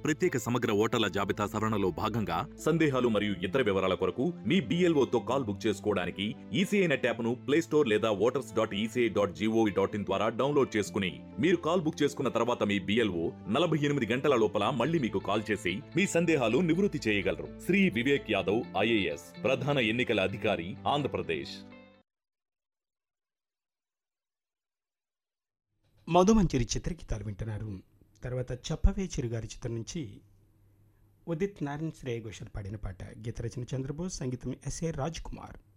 ప్రత్యేక సమగ్ర ఓటర్ల జాబితా సవరణలో భాగంగా సందేహాలు మరియు ఇతర వివరాల కొరకు మీ BLOతో కాల్ బుక్ చేసుకోవడానికి ఈసీఐ నెట్ యాప్ను ప్లేస్టోర్ లేదా voters.eci.gov.in ద్వారా డౌన్లోడ్ చేసుకుని మీరు కాల్ బుక్ చేసుకున్న తర్వాత మీ BLO 48 గంటల లోపల మళ్ళీ మీకు కాల్ చేసి మీ సందేహాలు నివృత్తి చేయగలరు. శ్రీ వివేక్ యాదవ్ IAS, ప్రధాన ఎన్నికల అధికారి, ఆంధ్రప్రదేశ్. మధుమంజరి చిత్రగీతాలు వింటున్నారు. తర్వాత చెప్పవే చిరుగారి చిత్రం నుంచి ఉదిత్ నారాయణ్, శ్రేయ ఘోషల్ పాడిన పాట. గీత రచన చంద్రబోస్, సంగీతం SA రాజ్ కుమార్.